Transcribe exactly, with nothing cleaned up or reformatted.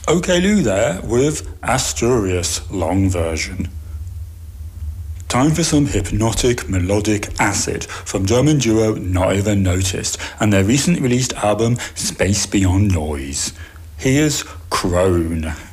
OK Lou there with Asturias long version. Time for some hypnotic melodic acid from German duo Not Even Noticed and their recently released album Space Beyond Noise. Here's Crone.